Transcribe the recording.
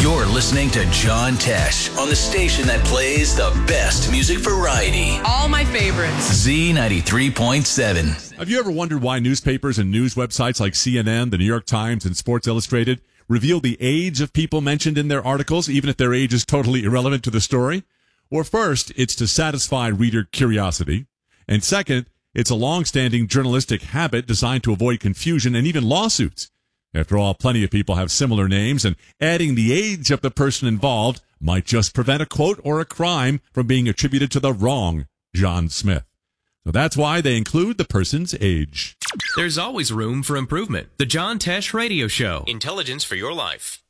You're listening to John Tesh on the station that plays the best music variety. All my favorites. Z93.7. Have you ever wondered why newspapers and news websites like CNN, the New York Times, and Sports Illustrated reveal the age of people mentioned in their articles, even if their age is totally irrelevant to the story? Well, first, it's to satisfy reader curiosity. And second, it's a long-standing journalistic habit designed to avoid confusion and even lawsuits. After all, plenty of people have similar names, and adding the age of the person involved might just prevent a quote or a crime from being attributed to the wrong John Smith. So that's why they include the person's age. There's always room for improvement. The John Tesh Radio Show. Intelligence for your life.